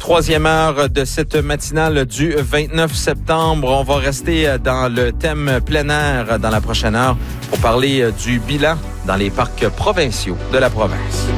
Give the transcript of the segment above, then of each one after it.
Troisième heure de cette matinale du 29 septembre. On va rester dans le thème plein air dans la prochaine heure pour parler du bilan dans les parcs provinciaux de la province.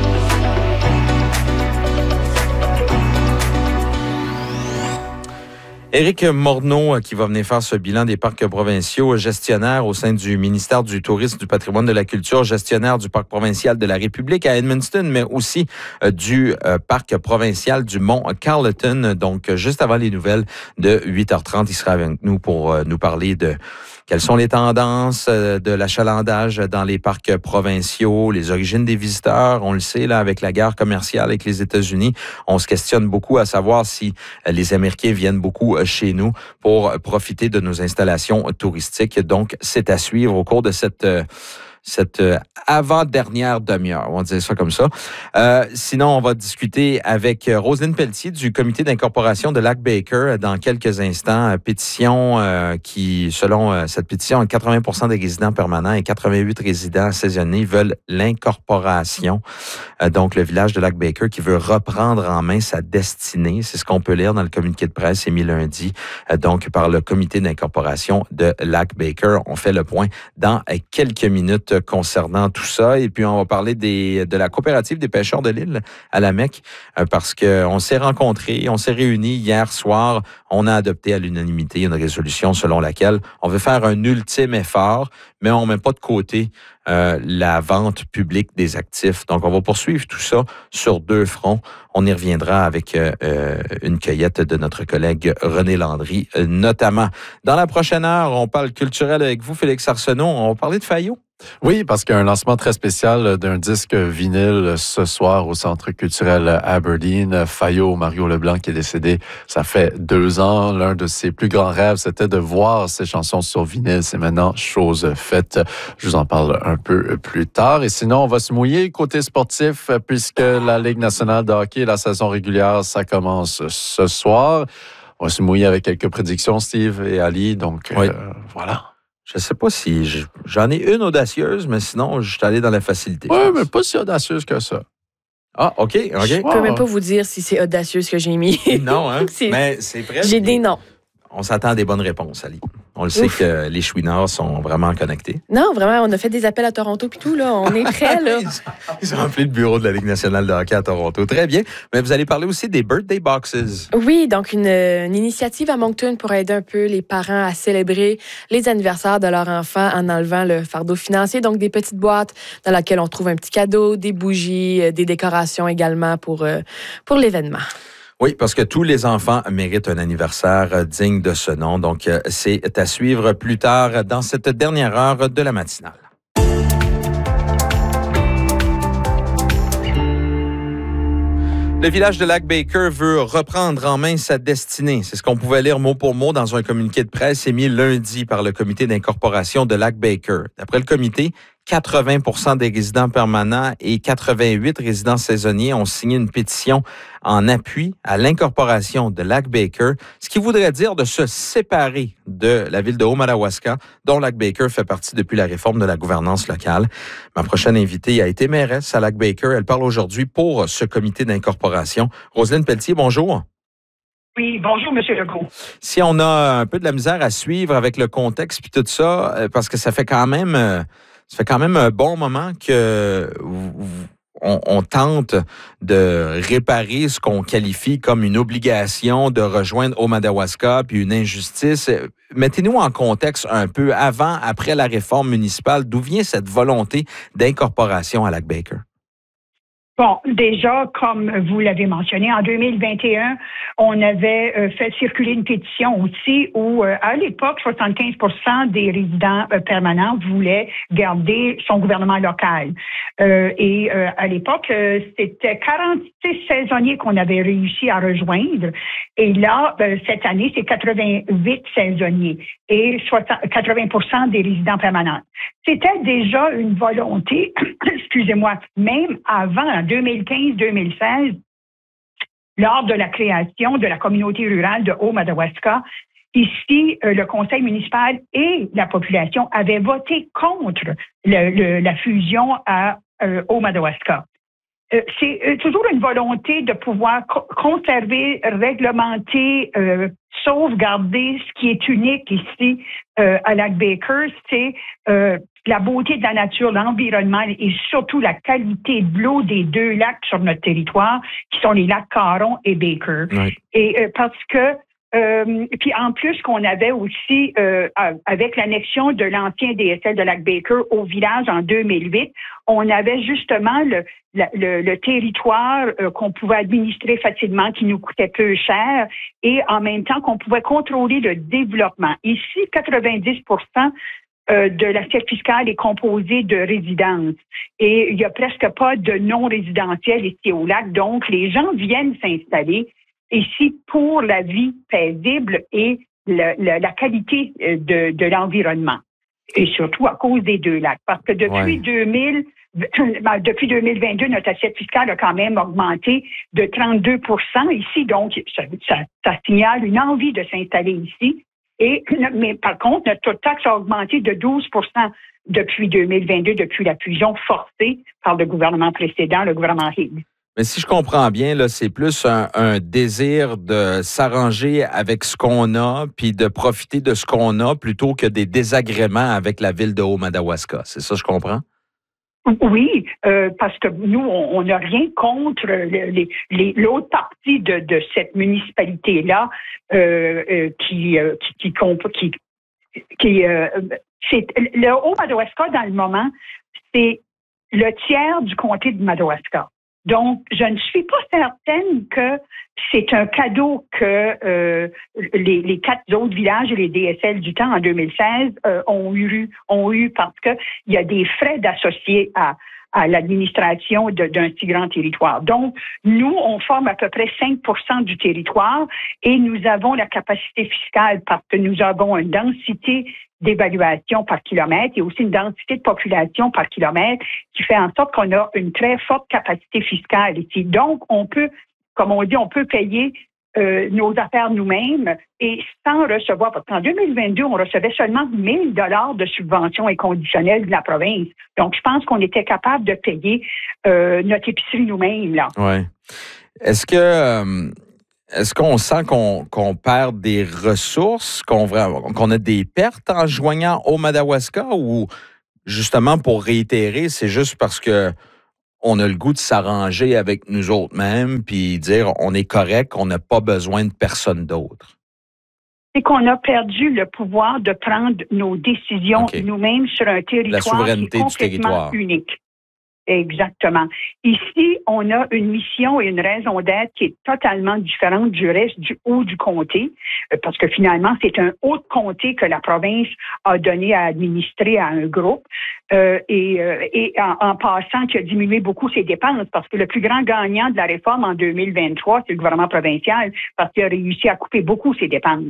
Éric Morneau, qui va venir faire ce bilan des parcs provinciaux, gestionnaire au sein du ministère du Tourisme, du Patrimoine, de la Culture, gestionnaire du parc provincial de la République à Edmundston, mais aussi du parc provincial du Mont Carleton. Donc, juste avant les nouvelles de 8h30, il sera avec nous pour nous parler de quelles sont les tendances de l'achalandage dans les parcs provinciaux, les origines des visiteurs. On le sait, là, avec la guerre commerciale avec les États-Unis, on se questionne beaucoup à savoir si les Américains viennent beaucoup chez nous pour profiter de nos installations touristiques. Donc, c'est à suivre au cours de cette avant-dernière demi-heure, on va dire ça comme ça. Sinon, on va discuter avec Roselyne Pelletier du comité d'incorporation de Lac-Baker dans quelques instants. Pétition qui, selon cette pétition, 80% des résidents permanents et 88 résidents saisonniers veulent l'incorporation. Donc, le village de Lac-Baker qui veut reprendre en main sa destinée. C'est ce qu'on peut lire dans le communiqué de presse émis lundi, donc par le comité d'incorporation de Lac-Baker. On fait le point dans quelques minutes concernant tout ça. Et puis, on va parler de la coopérative des pêcheurs de l'île à la Mecque parce qu'on s'est rencontrés, on s'est réunis hier soir. On a adopté à l'unanimité une résolution selon laquelle on veut faire un ultime effort, mais on ne met pas de côté la vente publique des actifs. Donc, on va poursuivre tout ça sur deux fronts. On y reviendra avec une cueillette de notre collègue René Landry, notamment. Dans la prochaine heure, on parle culturel avec vous, Félix Arsenault. On va parler de Fayot. Oui, parce qu'il y a un lancement très spécial d'un disque vinyle ce soir au Centre culturel Aberdeen. Fayot, Mario Leblanc, qui est décédé, ça fait 2 ans. L'un de ses plus grands rêves, c'était de voir ses chansons sur vinyle. C'est maintenant chose faite. Je vous en parle un peu plus tard. Et sinon, on va se mouiller côté sportif, puisque la Ligue nationale de hockey, la saison régulière, ça commence ce soir. On va se mouiller avec quelques prédictions, Steve et Ali. Donc, oui. Voilà. Je ne sais pas si j'en ai une audacieuse, mais sinon, je suis allé dans la facilité. Oui, mais pas si audacieuse que ça. Ah, OK. Je ne peux même pas vous dire si c'est audacieux ce que j'ai mis. Non, hein? Mais c'est vrai. J'ai des noms. On s'attend à des bonnes réponses, Ali. On le sait que les Chouinards sont vraiment connectés. Non, vraiment, on a fait des appels à Toronto puis tout, là. On est prêts, là. Ils ont rempli le bureau de la Ligue nationale de hockey à Toronto. Très bien. Mais vous allez parler aussi des Birthday Boxes. Oui, donc une initiative à Moncton pour aider un peu les parents à célébrer les anniversaires de leurs enfants en enlevant le fardeau financier. Donc, des petites boîtes dans lesquelles on trouve un petit cadeau, des bougies, des décorations également pour l'événement. Oui, parce que tous les enfants méritent un anniversaire digne de ce nom. Donc, c'est à suivre plus tard dans cette dernière heure de la matinale. Le village de Lac-Baker veut reprendre en main sa destinée. C'est ce qu'on pouvait lire mot pour mot dans un communiqué de presse émis lundi par le comité d'incorporation de Lac-Baker. D'après le comité, 80% des résidents permanents et 88 résidents saisonniers ont signé une pétition en appui à l'incorporation de Lac-Baker, ce qui voudrait dire de se séparer de la ville de Haut-Madawaska, dont Lac-Baker fait partie depuis la réforme de la gouvernance locale. Ma prochaine invitée a été mairesse à Lac-Baker. Elle parle aujourd'hui pour ce comité d'incorporation. Roselyne Pelletier, bonjour. Oui, bonjour, M. Legault. Si on a un peu de la misère à suivre avec le contexte puis tout ça, parce que ça fait quand même un bon moment que on tente de réparer ce qu'on qualifie comme une obligation de rejoindre Haut-Madawaska puis une injustice. Mettez-nous en contexte un peu avant, après la réforme municipale. D'où vient cette volonté d'incorporation à Lac-Baker? Bon, déjà, comme vous l'avez mentionné, en 2021, on avait fait circuler une pétition aussi où, à l'époque, 75% des résidents permanents voulaient garder son gouvernement local. Et à l'époque, c'était 46 saisonniers qu'on avait réussi à rejoindre. Et là, cette année, c'est 88 saisonniers et 80% des résidents permanents. C'était déjà une volonté, excusez-moi, même avant 2015-2016, lors de la création de la communauté rurale de Haut-Madawaska. Ici, le conseil municipal et la population avaient voté contre la fusion à Haut-Madawaska. C'est toujours une volonté de pouvoir conserver, réglementer, sauvegarder ce qui est unique ici à Lac-Baker, c'est la beauté de la nature, l'environnement et surtout la qualité de l'eau des deux lacs sur notre territoire, qui sont les lacs Caron et Baker. Oui. Et parce que puis en plus qu'on avait aussi, avec l'annexion de l'ancien DSL de Lac-Baker au village en 2008, on avait justement le territoire qu'on pouvait administrer facilement, qui nous coûtait peu cher, et en même temps qu'on pouvait contrôler le développement. Ici, 90% de l'assiette fiscale est composée de résidences. Et il n'y a presque pas de non-résidentiel ici au lac. Donc, les gens viennent s'installer ici pour la vie paisible et la qualité de l'environnement. Et surtout à cause des deux lacs. Parce que depuis 2022, notre assiette fiscale a quand même augmenté de 32% ici. Donc, ça signale une envie de s'installer ici. Mais par contre, notre taux de taxe a augmenté de 12% depuis 2022, depuis la fusion forcée par le gouvernement précédent, le gouvernement Hill. Mais si je comprends bien, là, c'est plus un désir de s'arranger avec ce qu'on a, puis de profiter de ce qu'on a, plutôt que des désagréments avec la ville de Haut-Madawaska. C'est ça, je comprends? Oui, parce que nous, on n'a rien contre l'autre partie de cette municipalité-là qui c'est le Haut-Madawaska dans le moment, c'est le tiers du comté de Madawaska. Donc, je ne suis pas certaine que c'est un cadeau que les 4 autres villages et les DSL du temps en 2016 ont eu parce qu'il y a des frais d'associés à l'administration d'un si grand territoire. Donc, nous, on forme à peu près 5% du territoire et nous avons la capacité fiscale parce que nous avons une densité d'évaluation par kilomètre et aussi une densité de population par kilomètre qui fait en sorte qu'on a une très forte capacité fiscale ici. Donc, on peut, comme on dit, on peut payer nos affaires nous-mêmes et sans recevoir, parce qu'en 2022, on recevait seulement 1 000 $ de subventions inconditionnelles de la province. Donc, je pense qu'on était capable de payer notre épicerie nous-mêmes, là. Oui. Est-ce qu'on sent qu'on perd des ressources, qu'on a des pertes en joignant au Madawaska, ou justement, pour réitérer, c'est juste parce que on a le goût de s'arranger avec nous autres mêmes puis dire on est correct, on n'a pas besoin de personne d'autre? C'est qu'on a perdu le pouvoir de prendre nos décisions nous-mêmes sur un territoire la souveraineté qui est complètement unique. Exactement. Ici, on a une mission et une raison d'être qui est totalement différente du reste du haut du comté, parce que finalement, c'est un haut de comté que la province a donné à administrer à un groupe, et en passant, qui a diminué beaucoup ses dépenses, parce que le plus grand gagnant de la réforme en 2023, c'est le gouvernement provincial, parce qu'il a réussi à couper beaucoup ses dépenses.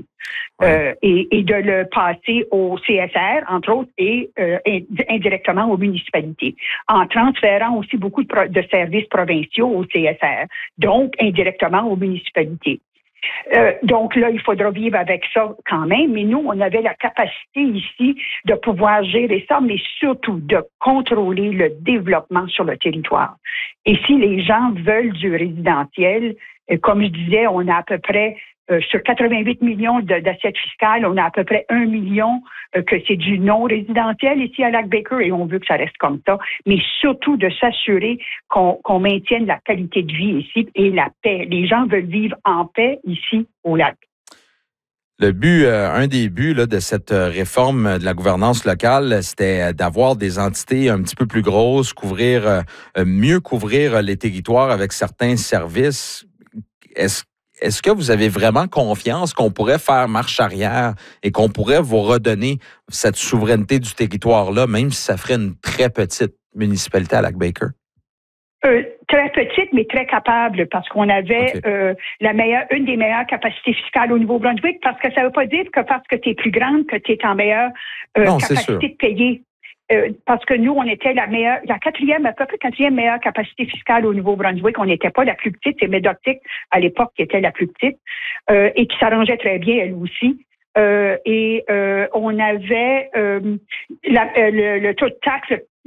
Et de le passer au CSR, entre autres, et indirectement aux municipalités, en transférant aussi beaucoup de services provinciaux au CSR, donc indirectement aux municipalités. Donc là, il faudra vivre avec ça quand même, mais nous, on avait la capacité ici de pouvoir gérer ça, mais surtout de contrôler le développement sur le territoire. Et si les gens veulent du résidentiel, comme je disais, on a à peu près sur 88 millions d'assiettes fiscales, on a à peu près 1 million que c'est du non-résidentiel ici à Lac-Baker et on veut que ça reste comme ça. Mais surtout de s'assurer qu'on maintienne la qualité de vie ici et la paix. Les gens veulent vivre en paix ici au lac. Le but, un des buts là, de cette réforme de la gouvernance locale, c'était d'avoir des entités un petit peu plus grosses, mieux couvrir les territoires avec certains services. Est-ce que vous avez vraiment confiance qu'on pourrait faire marche arrière et qu'on pourrait vous redonner cette souveraineté du territoire-là, même si ça ferait une très petite municipalité à Lac-Baker? Très petite, mais très capable, parce qu'on avait une des meilleures capacités fiscales au Nouveau-Brunswick, parce que ça ne veut pas dire que parce que tu es plus grande que tu es en meilleure capacité de payer. Parce que nous, on était à peu près quatrième meilleure capacité fiscale au Nouveau-Brunswick. On n'était pas la plus petite. C'est Médoc-Tic, à l'époque, qui était la plus petite, et qui s'arrangeait très bien, elle aussi. On avait le taux de taxe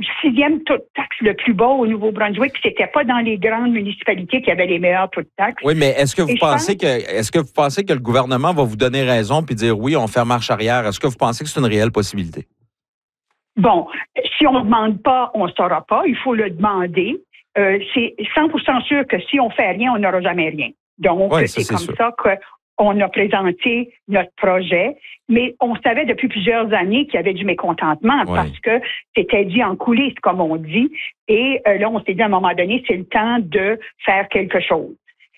6e taux de taxe le plus bas au Nouveau-Brunswick, puis c'était pas dans les grandes municipalités qui avaient les meilleurs taux de taxe. Oui, mais est-ce que vous pensez que le gouvernement va vous donner raison puis dire oui, on fait marche arrière? Est-ce que vous pensez que c'est une réelle possibilité? Bon, si on ne demande pas, on ne saura pas. Il faut le demander. C'est 100% sûr que si on fait rien, on n'aura jamais rien. Donc, c'est comme sûr. Ça qu'on a présenté notre projet. Mais on savait depuis plusieurs années qu'il y avait du mécontentement parce que c'était dit en coulisses, comme on dit. Et là, on s'est dit à un moment donné, c'est le temps de faire quelque chose.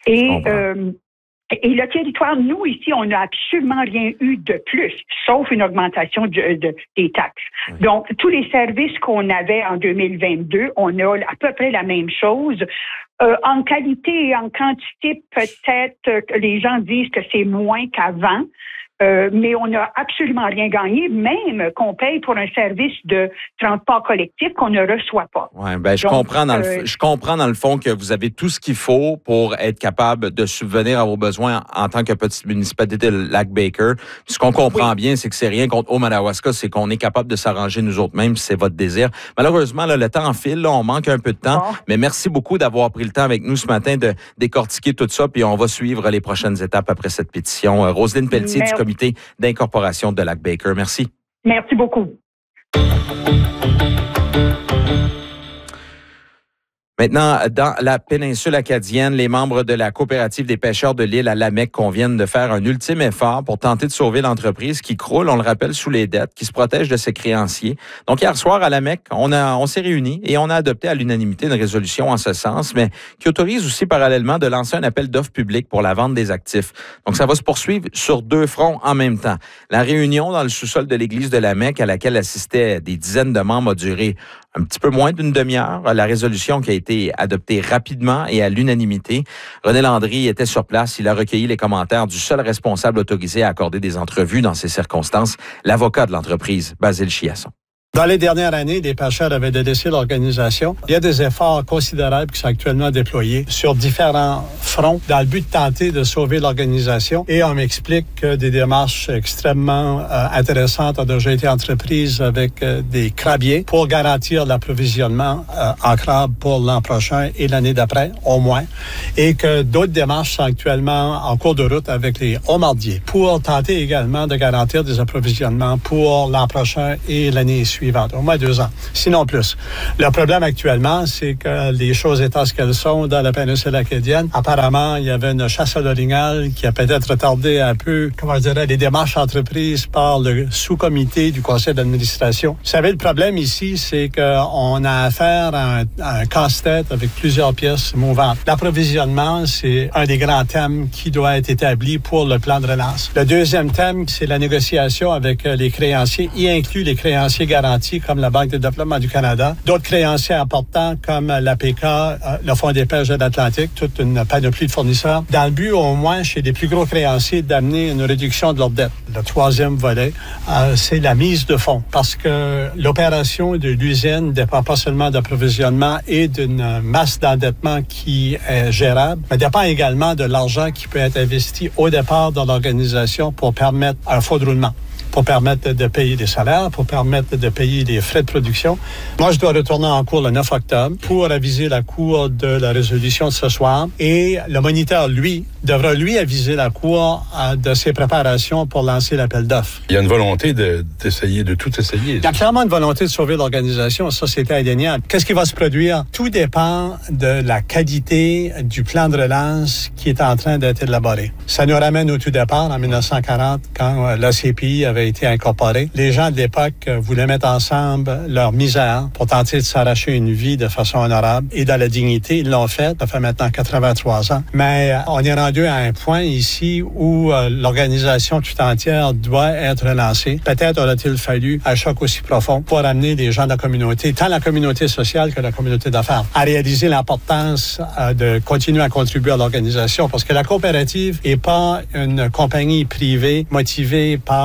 Et le territoire, nous, ici, on n'a absolument rien eu de plus, sauf une augmentation des taxes. Oui. Donc, tous les services qu'on avait en 2022, on a à peu près la même chose. En qualité et en quantité, peut-être que les gens disent que c'est moins qu'avant. Mais on n'a absolument rien gagné, même qu'on paye pour un service de transport collectif qu'on ne reçoit pas. Oui, bien, je comprends dans le fond que vous avez tout ce qu'il faut pour être capable de subvenir à vos besoins en tant que petite municipalité de Lac-Baker. Ce qu'on comprend bien, c'est que c'est rien contre Haut-Madawaska, c'est qu'on est capable de s'arranger nous autres mêmes, si c'est votre désir. Malheureusement, là, le temps file, là, on manque un peu de temps, mais merci beaucoup d'avoir pris le temps avec nous ce matin de décortiquer tout ça, puis on va suivre les prochaines étapes après cette pétition. Roselyne Pelletier du comité d'incorporation de Lac-Baker. Merci. Merci beaucoup. Maintenant, dans la péninsule acadienne, les membres de la coopérative des pêcheurs de l'île à Lamec conviennent de faire un ultime effort pour tenter de sauver l'entreprise qui croule, on le rappelle, sous les dettes, qui se protège de ses créanciers. Donc, hier soir, à Lamec, on s'est réunis et on a adopté à l'unanimité une résolution en ce sens, mais qui autorise aussi parallèlement de lancer un appel d'offres public pour la vente des actifs. Donc, ça va se poursuivre sur 2 fronts en même temps. La réunion dans le sous-sol de l'église de Lamec, à laquelle assistaient des dizaines de membres, a duré un petit peu moins d'une demi-heure. La résolution qui a été adoptée rapidement et à l'unanimité. René Landry était sur place. Il a recueilli les commentaires du seul responsable autorisé à accorder des entrevues dans ces circonstances, l'avocat de l'entreprise, Basile Chiasson. Dans les dernières années, les pêcheurs avaient délaissé l'organisation. Il y a des efforts considérables qui sont actuellement déployés sur différents fronts dans le but de tenter de sauver l'organisation. Et on m'explique que des démarches extrêmement intéressantes ont déjà été entreprises avec des crabiers pour garantir l'approvisionnement en crabe pour l'an prochain et l'année d'après, au moins. Et que d'autres démarches sont actuellement en cours de route avec les homardiers pour tenter également de garantir des approvisionnements pour l'an prochain et l'année suivante. Au moins 2 ans, sinon plus. Le problème actuellement, c'est que les choses étant ce qu'elles sont dans la péninsule acadienne, apparemment, il y avait une chasse à l'orignal qui a peut-être retardé un peu, comment je dirais, les démarches entreprises par le sous-comité du conseil d'administration. Vous savez, le problème ici, c'est qu'on a affaire à un casse-tête avec plusieurs pièces mouvantes. L'approvisionnement, c'est un des grands thèmes qui doit être établi pour le plan de relance. Le deuxième thème, c'est la négociation avec les créanciers, y inclut les créanciers garantis comme la Banque de développement du Canada, d'autres créanciers importants comme l'APK, le Fonds des pêches de l'Atlantique, toute une panoplie de fournisseurs, dans le but au moins chez les plus gros créanciers d'amener une réduction de leur dette. Le troisième volet, c'est la mise de fonds, parce que l'opération de l'usine ne dépend pas seulement d'approvisionnement et d'une masse d'endettement qui est gérable, mais dépend également de l'argent qui peut être investi au départ dans l'organisation pour permettre un fonds de roulement, pour permettre de payer des salaires, pour permettre de payer les frais de production. Moi, je dois retourner en cours le 9 octobre pour aviser la Cour de la résolution de ce soir. Et le moniteur, lui, devra aviser la Cour de ses préparations pour lancer l'appel d'offres. Il y a une volonté de tout essayer. Il y a clairement une volonté de sauver l'organisation. Ça, c'est indéniable. Qu'est-ce qui va se produire? Tout dépend de la qualité du plan de relance qui est en train d'être élaboré. Ça nous ramène au tout départ, en 1940, quand l'ACPI avait été incorporé. Les gens de l'époque voulaient mettre ensemble leur misère pour tenter de s'arracher une vie de façon honorable et dans la dignité. Ils l'ont fait. Ça fait maintenant 83 ans. Mais on est rendu à un point ici où l'organisation tout entière doit être relancée. Peut-être aurait-il fallu un choc aussi profond pour amener les gens de la communauté, tant la communauté sociale que la communauté d'affaires, à réaliser l'importance de continuer à contribuer à l'organisation. Parce que la coopérative n'est pas une compagnie privée motivée par le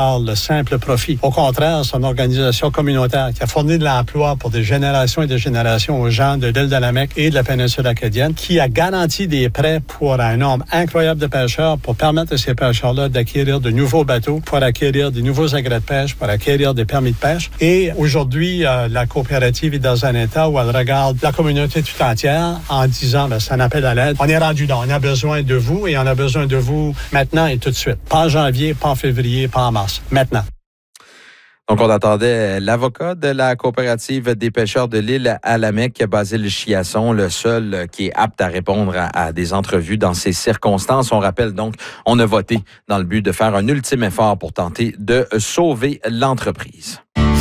simple profit. Au contraire, c'est une organisation communautaire qui a fourni de l'emploi pour des générations et des générations aux gens de l'île d'Alameque et de la péninsule acadienne, qui a garanti des prêts pour un nombre incroyable de pêcheurs pour permettre à ces pêcheurs-là d'acquérir de nouveaux bateaux, pour acquérir des nouveaux agrès de pêche, pour acquérir des permis de pêche. Et aujourd'hui, la coopérative est dans un état où elle regarde la communauté tout entière en disant, c'est un appel à l'aide. On est rendu là, on a besoin de vous et on a besoin de vous maintenant et tout de suite. Pas en janvier, pas en février, pas en mars. Maintenant. Donc, on attendait l'avocat de la coopérative des pêcheurs de l'île Alameque, Basile Chiasson, le seul qui est apte à répondre à des entrevues dans ces circonstances. On rappelle donc, on a voté dans le but de faire un ultime effort pour tenter de sauver l'entreprise.